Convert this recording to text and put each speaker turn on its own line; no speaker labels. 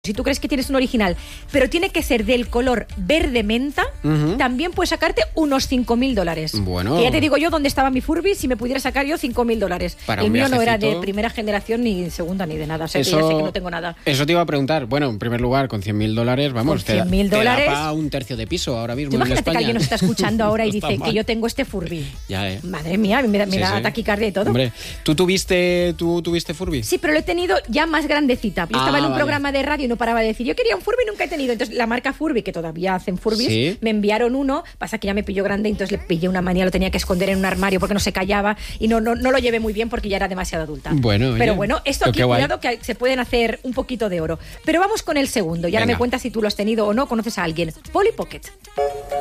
Si tú crees que tienes un original, pero tiene que ser del color verde menta, también puedes sacarte unos $5.000.
Bueno.
Que ya te digo yo dónde estaba mi Furby si me pudiera sacar yo $5.000.
Para
el
un
mío no era
viajecito.
de primera generación, ni segunda, ni de nada. O sea, que ya sé que no tengo nada.
Eso te iba a preguntar. Bueno, en primer lugar, con $100.000, vamos,
Con $100.000
te da para un tercio de piso ahora mismo
Tú
en
imagínate que
España.
alguien nos está escuchando ahora y
No está
dice
mal.
que yo tengo este Furby.
Ya,
Madre mía, me da taquicardia y todo.
Hombre, ¿tú tuviste Furby?
Sí, pero lo he tenido ya más grandecita. Yo estaba en un programa de radio y no paraba de decir, yo quería un Furby y nunca he tenido. Entonces la marca Furby, que todavía hacen Furbys,
¿Sí?
me enviaron uno. Pasa que ya me pilló grande, entonces le pillé una manía, lo tenía que esconder en un armario porque no se callaba y no lo llevé muy bien porque ya era demasiado adulta.
Bueno,
pero
oye,
bueno, esto aquí,
qué guay.
cuidado que se pueden hacer un poquito de oro. Pero vamos con el segundo y ahora
Venga.
me cuentas si tú lo has tenido o no, conoces a alguien. Polly Pocket.